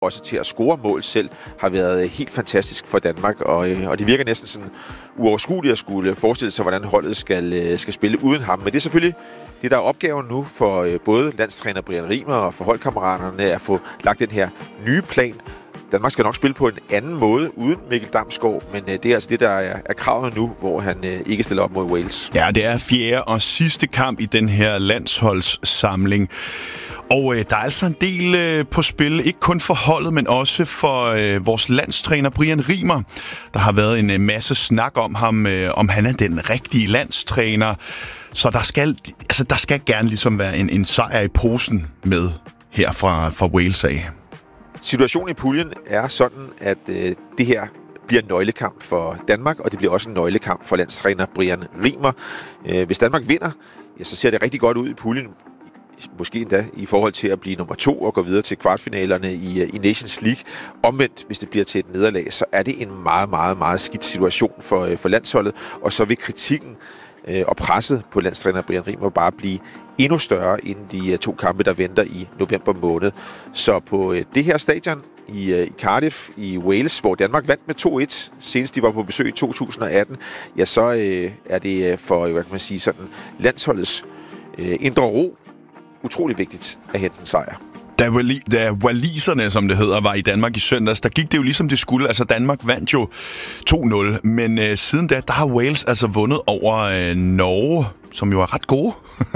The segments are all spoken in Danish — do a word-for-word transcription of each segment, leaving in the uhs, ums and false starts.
også til at score mål selv, har været helt fantastisk for Danmark, og, og det virker næsten sådan uoverskueligt at skulle forestille sig, hvordan holdet skal, skal spille uden ham. Men det er selvfølgelig det, der er opgaven nu for både landstræner Brian Rimer og for holdkammeraterne, at få lagt den her nye plan. Danmark skal nok spille på en anden måde uden Mikkel Damsgaard, men det er altså det, der er, er kravet nu, hvor han øh, ikke stiller op mod Wales. Ja, det er fjerde og sidste kamp i den her landsholdssamling. Og øh, der er altså en del øh, på spil, ikke kun for holdet, men også for øh, vores landstræner Brian Rimer. Der har været en øh, masse snak om ham, øh, om han er den rigtige landstræner. Så der skal, altså, der skal gerne ligesom være en, en sejr i posen med her fra, fra Wales af. Situationen i puljen er sådan, at øh, det her bliver en nøglekamp for Danmark, og det bliver også en nøglekamp for landstræner Brian Rimer. Øh, hvis Danmark vinder, ja, så ser det rigtig godt ud i puljen. Måske endda i forhold til at blive nummer to og gå videre til kvartfinalerne i, i Nations League. Omvendt, hvis det bliver til et nederlag, så er det en meget, meget, meget skidt situation for, for landsholdet, og så vil kritikken øh, og presset på landstræner Brian Rimer bare blive endnu større inden de uh, to kampe, der venter i november måned. Så på uh, det her stadion i, uh, i Cardiff i Wales, hvor Danmark vandt med to et, senest de var på besøg i to tusind og atten, ja, så uh, er det uh, for, hvad kan man sige, sådan landsholdets uh, indre ro utrolig vigtigt at hente en sejr. Da, wali- da waliserne, som det hedder, var i Danmark i søndags, der gik det jo ligesom det skulle. Altså Danmark vandt jo to nul, men øh, siden da, der har Wales altså vundet over øh, Norge, som jo er ret gode,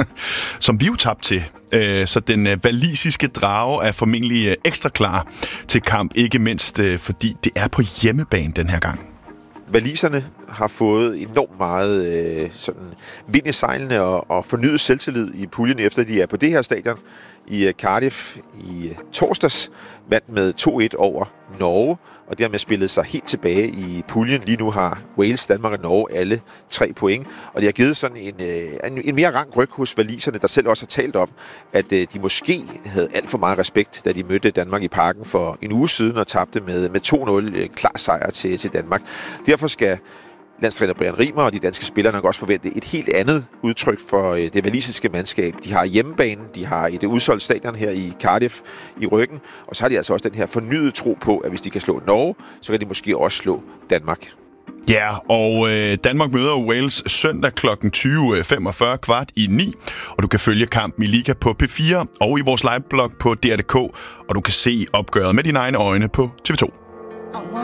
som vi jo tabte til. Øh, så den øh, walisiske drage er formentlig øh, ekstra klar til kamp, ikke mindst øh, fordi det er på hjemmebane den her gang. Waliserne har fået enormt meget øh, sådan vind i sejlene og, og fornyet selvtillid i puljen, efter de er på det her stadion i Cardiff i torsdags, vandt med to et over Norge, og dermed spillet sig helt tilbage i puljen. Lige nu har Wales, Danmark og Norge alle tre point, og det har givet sådan en, en, en mere rank ryg hos waliserne, der selv også har talt om, at de måske havde alt for meget respekt, da de mødte Danmark i parken for en uge siden og tabte med, med to nul, en klar sejr til, til Danmark. Derfor skal landstræner Brian Rimer og de danske spillere nok også forvente et helt andet udtryk for det walisiske mandskab. De har hjemmebanen, de har et udsolgt stadion her i Cardiff i ryggen, og så har de altså også den her fornyede tro på, at hvis de kan slå Norge, så kan de måske også slå Danmark. Ja, og øh, Danmark møder Wales søndag klokken tyve femogfyrre kvart i ni, og du kan følge kampen i Liga på P fire og i vores liveblog på D R punktum D K, og du kan se opgøret med dine egne øjne på T V to.